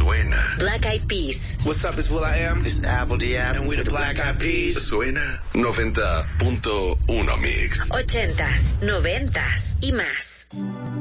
Suena. Black Eyed Peas. What's up, it's will.i.am. It's Apple D.App. And we the Black Eyed Peas. Suena 90.1 Mix. 80s, 90s y más.